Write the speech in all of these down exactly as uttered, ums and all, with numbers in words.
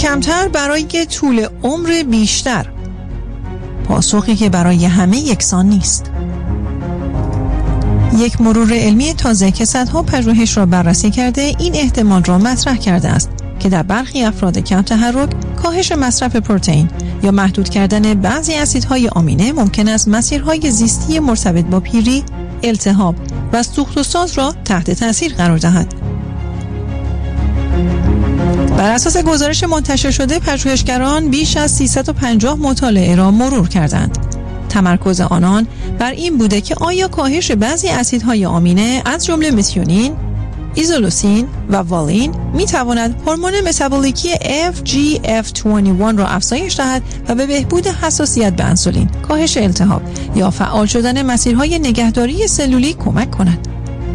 کمتر برای طول عمر بیشتر؟ پاسخی که برای همه یکسان نیست. یک مرور علمی تازه که صدها پژوهش را بررسی کرده این احتمال را مطرح کرده است که در برخی افراد کم تحرک کاهش مصرف پروتئین یا محدود کردن بعضی اسیدهای آمینه ممکن است مسیرهای زیستی مرتبط با پیری، التهاب و سوخت و ساز را تحت تاثیر قرار دهد. بر اساس گزارش منتشر شده پژوهشگران بیش از سیصد و پنجاه مطالعه را مرور کردند. تمرکز آنان بر این بوده که آیا کاهش بعضی اسیدهای آمینه از جمله متیونین، ایزولوسین و والین می تواند هورمون متابولیکی اف جی اف بیست و یک را افزایش دهد و به بهبود حساسیت به انسولین، کاهش التهاب یا فعال شدن مسیرهای نگهداری سلولی کمک کند.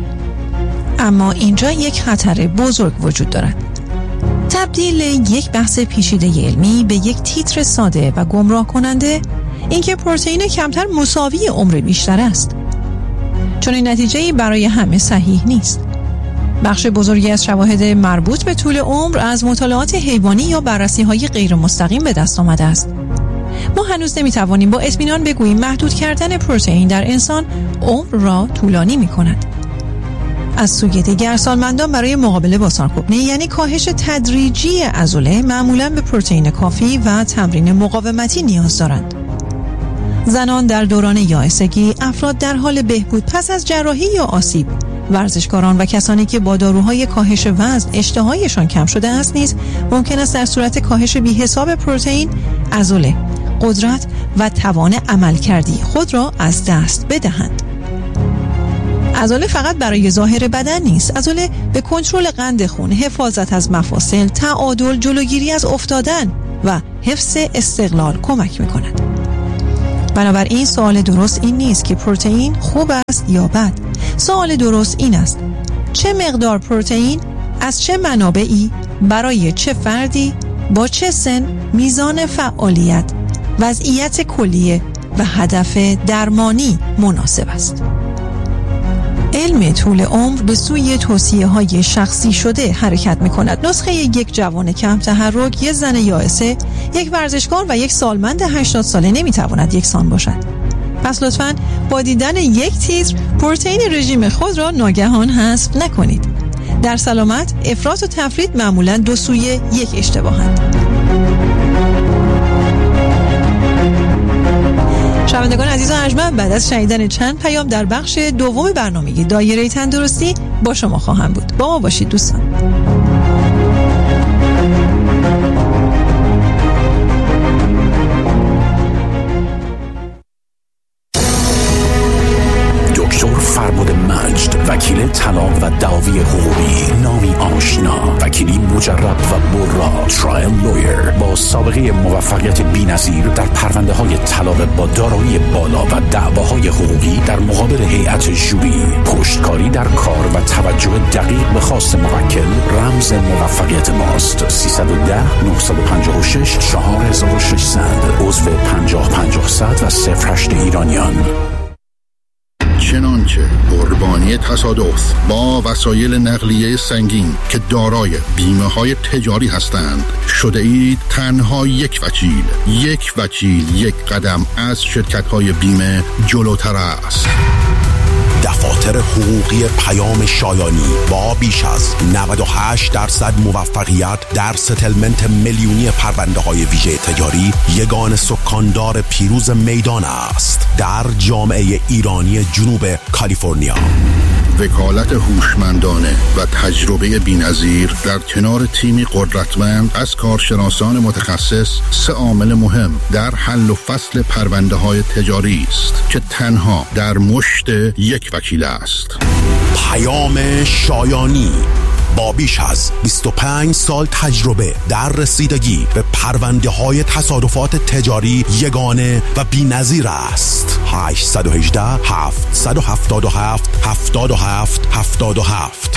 اما اینجا یک خطر بزرگ وجود دارد. تبدیل یک بحث پیچیده علمی به یک تیتر ساده و گمراه کننده، اینکه پروتئین کمتر مساوی عمر بیشتر است. چون این نتیجه‌ای برای همه صحیح نیست. بخش بزرگی از شواهد مربوط به طول عمر از مطالعات حیوانی یا بررسی‌های غیر مستقیم به دست آمده است. ما هنوز نمی‌توانیم با اطمینان بگوییم محدود کردن پروتئین در انسان عمر را طولانی می‌کند. از سوی دیگر سالمندان برای مقابله با سارکوپنی یعنی کاهش تدریجی عضله معمولاً به پروتئین کافی و تمرین مقاومتی نیاز دارند. زنان در دوران یائسگی، افراد در حال بهبود پس از جراحی یا آسیب، ورزشکاران و کسانی که با داروهای کاهش وزن اشتهایشان کم شده است نیز ممکن است در صورت کاهش بی‌حساب پروتئین عضله، قدرت و توان عملکردی خود را از دست بدهند. عضله فقط برای ظاهر بدن نیست. عضله به کنترل قند خون، حفاظت از مفاصل، تعادل، جلوگیری از افتادن و حفظ استقلال کمک می‌کند. بنابراین سوال درست این نیست که پروتئین خوب است یا بد. سوال درست این است: چه مقدار پروتئین از چه منابعی برای چه فردی با چه سن، میزان فعالیت، وضعیت کلیه و هدف درمانی مناسب است. علم طول عمر به سوی توصیه‌های شخصی شده حرکت می‌کند. نسخه یک جوان کم تحرک، یک زن یائسه، یک ورزشکار و یک سالمند هشتاد ساله نمی‌تواند یکسان باشد. پس لطفاً با دیدن یک تیتر پروتئین رژیم خود را ناگهان حذف نکنید. در سلامت، افراط و تفرید معمولاً دو سوی یک اشتباهند. شنوندگان عزیز و ارجمند، بعد از شنیدن چند پیام در بخش دوم برنامه دایره تندرستی با شما خواهم بود. با ما باشید دوستان. دکتر فرمود مجد، وکیل طلاق و دعاوی حقوقی، نامی آشنا، وکیلی مجرب و برا، ترایل لویر با سابقه موفقیت بی‌نظیر در پرونده های طلاق با دارایی بالا و دعواهای حقوقی در مقابل هیئت ژوری، پشتکاری در کار و توجه دقیق به خواست موکل رمز موفقیت ماست. سیصد و ده نهصد و پنجاه و شش چهار هزار و ششصد عضو پنجاه پنجاه صد و صفر هشت ایرانیان. چنانچه قربانی تصادف با وسایل نقلیه سنگین که دارای بیمه های تجاری هستند شده اید تنها یک وکیل یک وکیل یک قدم از شرکت های بیمه جلوتر است. دفاتر حقوقی پیام شایانی با بیش از نود و هشت درصد موفقیت در ستلمنت میلیونی پرونده های ویژه تجاری، یگان سکاندار پیروز میدان است در جامعه ایرانی جنوب کالیفرنیا. وکالت هوشمندانه و تجربه بی‌نظیر در کنار تیمی قدرتمند از کارشناسان متخصص سه عامل مهم در حل و فصل پرونده های تجاری است که تنها در مشت یک وکیل است. پیام شایانی با بیش از بیست و پنج سال تجربه در رسیدگی به پرونده های تصادفات تجاری یگانه و بی‌نظیر است. هشت یک هشت هفت هفت هفت هفت هفت هفت هفت.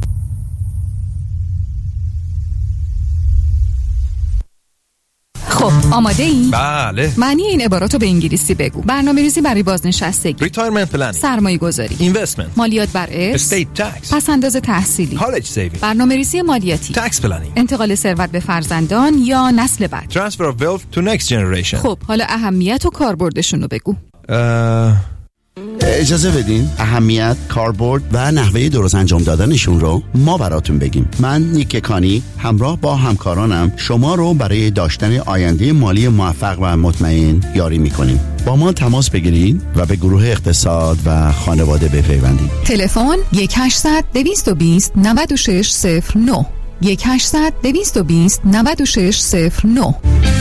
خب آماده ای؟ بله. معنی این عباراتو به انگلیسی بگو. برنامه‌ریزی برای بازنشستگی، Retirement planning، سرمایه‌گذاری، Investment، مالیات بر ارث، Estate tax، پس‌انداز تحصیلی، College saving، برنامه‌ریزی مالیاتی، Tax planning، انتقال ثروت به فرزندان یا نسل بعد، Transfer of wealth to next generation. خب حالا اهمیت و کاربردشون رو بگو. اه... اجازه بدین اهمیت، کاربرد و نحوه درست انجام دادنشون رو ما براتون بگیم. من نیک کانی همراه با همکارانم شما رو برای داشتن آینده مالی موفق و مطمئن یاری میکنیم. با ما تماس بگیرید و به گروه اقتصاد و خانواده بپیوندید. تلفن یک هشتصد دویست و بیست نود و شش صفر نه یک هشتصد دویست و بیست نود و شش صفر نه.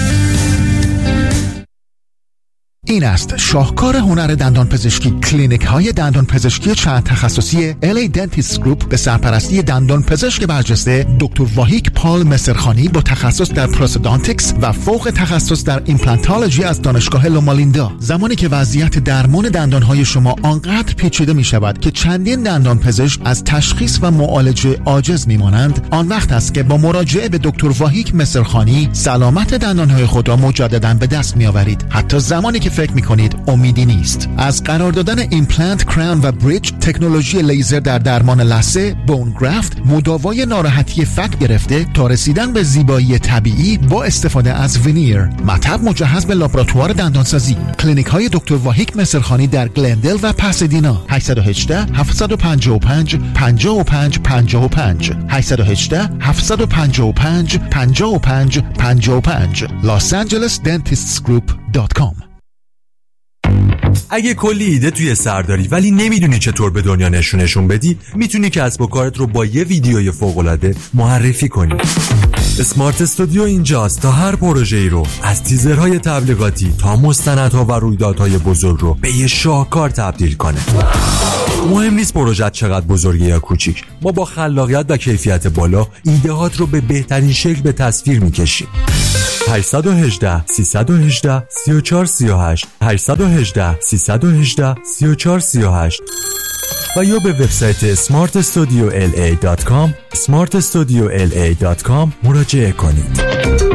این است شاهکار هنر دندان پزشکی. کلینیک های دندان پزشکی چند تخصصی ال ای Dentist Group به سرپرستی دندان پزشک برجسته دکتر واهیک پال مصرخانی با تخصص در پروستودانتیکس و فوق تخصص در ایمپلانتولوژی از دانشگاه لومالیندا. زمانی که وضعیت درمان دندان های شما آنقدر پیچیده می شود که چندین دندان پزشک از تشخیص و معالجه عاجز می مانند، آن وقت است که با مراجعه به دکتر واهیک مصرخانی سلامت دندان های خود را مجددا به دست می آورید، حتی زمانی که فکر میکنید امیدی نیست. از قرار دادن ایمپلنت، کراون و بریج، تکنولوژی لیزر در درمان لثه، بون گرافت، مداوای ناراحتی فک گرفته تا رسیدن به زیبایی طبیعی با استفاده از وینیر، مطب مجهز به لابراتوار دندانسازی. کلینیک های دکتر واهیک مصرخانی در گلندل و پاسادینا. هشت یک هشت هفت پنج پنج پنج پنج پنج پنج هشت یک هشت هفت پنج پنج پنج پنج پنج پنج los angeles dentists group dot com. اگه کلی ایده توی سر داری ولی نمیدونی چطور به دنیا نشونشون بدی، میتونی کسب و کارت رو با یه ویدیوی فوق‌العاده معرفی کنی. اسمارت استودیو اینجاست تا هر پروژه‌ای رو از تیزرهای تبلیغاتی تا مستندها و رویدادهای بزرگ رو به یه شاهکار تبدیل کنه. مهم نیست پروژت چقدر بزرگه یا کوچیک، ما با خلاقیت و کیفیت بالا ایده‌هات رو به بهترین شکل به تصویر میکشیم. هشت یک هشت سه یک هشت سه چهار سه هشت هشت یک هشت سه یک هشت سه چهار سه هشت و یا به وبسایت اسمارت استودیو ال ای دات کام اسمارت استودیو ال ای دات کام مراجعه کنید.